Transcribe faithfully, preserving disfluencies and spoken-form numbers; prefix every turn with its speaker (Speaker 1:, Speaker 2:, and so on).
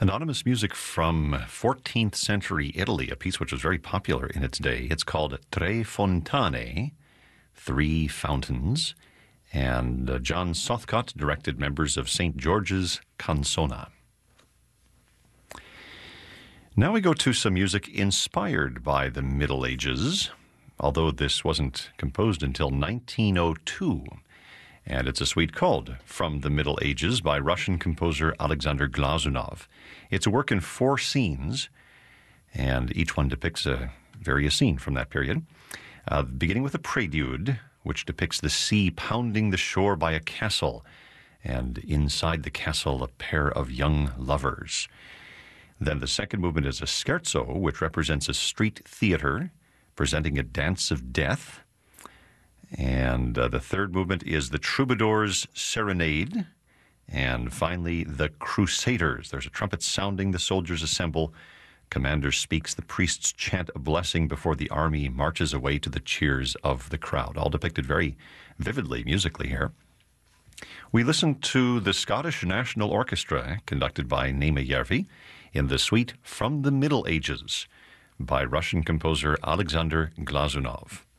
Speaker 1: Anonymous music from fourteenth century Italy, a piece which was very popular in its day. It's called Tre Fontane, Three Fountains, and uh, John Southcott directed members of Saint George's Canzona. Now we go to some music inspired by the Middle Ages, although this wasn't composed until nineteen oh two. And it's a suite called From the Middle Ages by Russian composer Alexander Glazunov. It's a work in four scenes, and each one depicts a various scene from that period, uh, beginning with a prelude, which depicts the sea pounding the shore by a castle, and inside the castle a pair of young lovers. Then the second movement is a scherzo, which represents a street theater presenting a dance of death. And uh, the third movement is the Troubadour's Serenade. And finally, the Crusaders. There's a trumpet sounding, the soldiers assemble. Commander speaks, the priests chant a blessing before the army marches away to the cheers of the crowd. All depicted very vividly musically here. We listened to the Scottish National Orchestra, conducted by Naima Järvi, in the suite From the Middle Ages by Russian composer Alexander Glazunov.